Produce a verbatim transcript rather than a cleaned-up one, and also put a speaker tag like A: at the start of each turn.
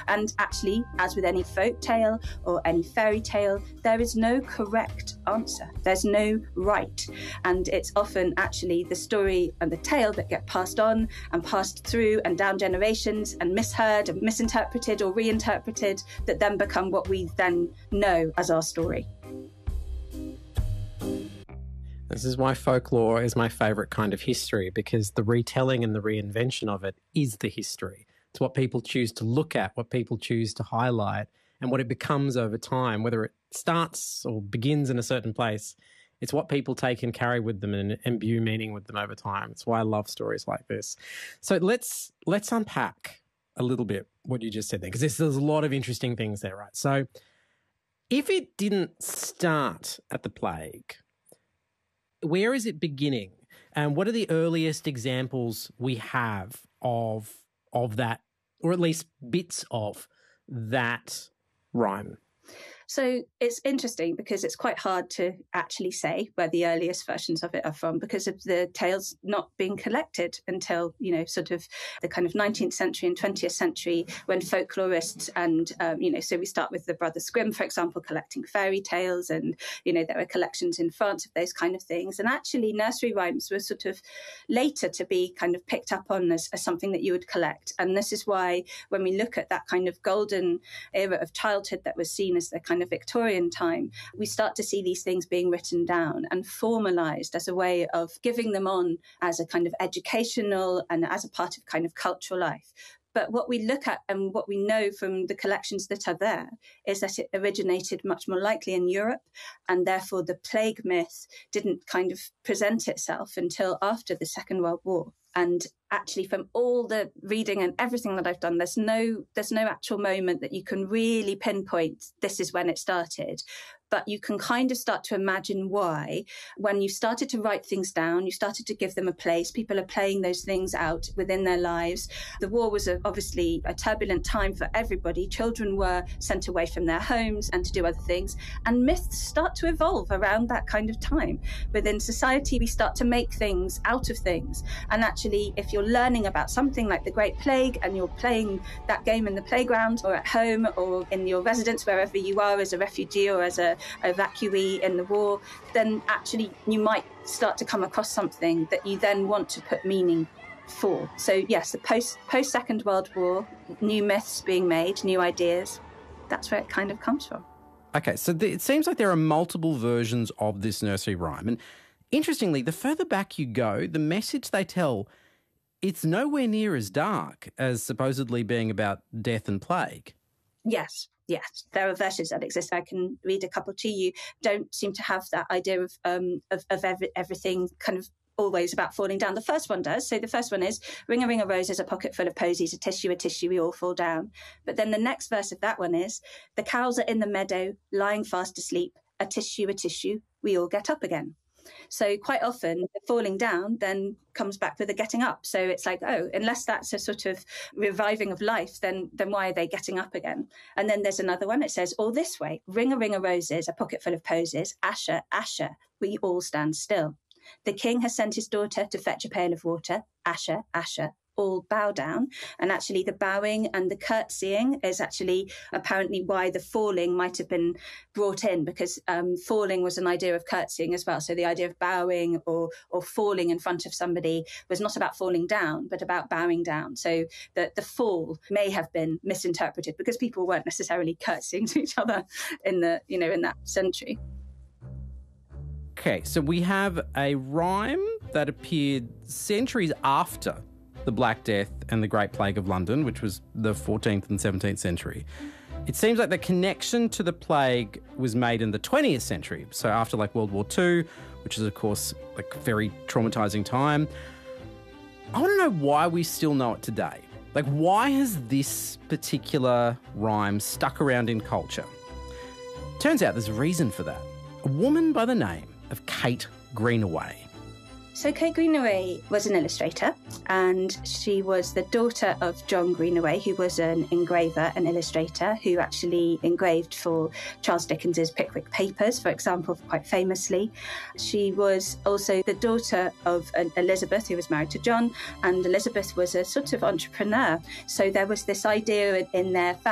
A: And actually, as with any folk tale or any fairy tale, there is no correct answer. There's no right. And it's often actually the story and the tale that get passed on and passed through and down generations and misheard and misinterpreted or reinterpreted that then become what we then know as our story.
B: This is why folklore is my favourite kind of history, because the retelling and the reinvention of it is the history. It's what people choose to look at, what people choose to highlight, and what it becomes over time, whether it starts or begins in a certain place. It's what people take and carry with them and imbue meaning with them over time. It's why I love stories like this. So let's let's unpack a little bit what you just said there, because there's, there's a lot of interesting things there, right? So if it didn't start at the plague, where is it beginning? And what are the earliest examples we have of of that, or at least bits of that rhyme?
A: So it's interesting because it's quite hard to actually say where the earliest versions of it are from because of the tales not being collected until, you know, sort of the kind of nineteenth century and twentieth century when folklorists and, um, you know, so we start with the Brothers Grimm, for example, collecting fairy tales, and, you know, there were collections in France of those kind of things. And actually nursery rhymes were sort of later to be kind of picked up on as, as something that you would collect. And this is why when we look at that kind of golden era of childhood that was seen as the kind of Victorian time, we start to see these things being written down and formalized as a way of giving them on as a kind of educational and as a part of kind of cultural life. But what we look at and what we know from the collections that are there is that it originated much more likely in Europe, and therefore the plague myth didn't kind of present itself until after the Second World War. And actually, from all the reading and everything that I've done, there's no there's no actual moment that you can really pinpoint this is when it started. But you can kind of start to imagine why. When you started to write things down, you started to give them a place. People are playing those things out within their lives. The war was a, obviously a turbulent time for everybody. Children were sent away from their homes and to do other things. And myths start to evolve around that kind of time. Within society, we start to make things out of things. And actually, if you're learning about something like the Great Plague and you're playing that game in the playground or at home or in your residence, wherever you are as a refugee or as a evacuee in the war, then actually you might start to come across something that you then want to put meaning for. So yes, the post post Second World War, new myths being made, new ideas, that's where it kind of comes from.
C: Okay, so the, it seems like there are multiple versions of this nursery rhyme. And interestingly, the further back you go, the message they tell, it's nowhere near as dark as supposedly being about death and plague.
A: Yes. Yes, there are verses that exist. I can read a couple to you. Don't seem to have that idea of um, of, of every, everything kind of always about falling down. The first one does. So the first one is, ring a ring of roses, a pocket full of posies, a tissue, a tissue, we all fall down. But then the next verse of that one is, the cows are in the meadow, lying fast asleep, a tissue, a tissue, we all get up again. So quite often the falling down then comes back with a getting up. So it's like, oh, unless that's a sort of reviving of life, then then why are they getting up again? And then there's another one. It says, all this way, ring a ring of roses, a pocket full of posies, Asher, Asher, we all stand still. The king has sent his daughter to fetch a pail of water, Asher, Asher, all bow down. And actually the bowing and the curtsying is actually apparently why the falling might have been brought in, because um, falling was an idea of curtsying as well. So the idea of bowing or or falling in front of somebody was not about falling down, but about bowing down. So the, the fall may have been misinterpreted because people weren't necessarily curtsying to each other in the, you know, in that century.
C: Okay, so we have a rhyme that appeared centuries after the Black Death and the Great Plague of London, which was the fourteenth and seventeenth century. It seems like the connection to the plague was made in the twentieth century, so after like World War Two, which is of course like a very traumatizing time. I want to know why we still know it today. Like, why has this particular rhyme stuck around in culture? Turns out there's a reason for that. A woman by the name of Kate Greenaway.
A: So Kate Greenaway was an illustrator, and she was the daughter of John Greenaway, who was an engraver and illustrator who actually engraved for Charles Dickens's Pickwick Papers, for example, quite famously. She was also the daughter of Elizabeth, who was married to John, and Elizabeth was a sort of entrepreneur. So there was this idea in their family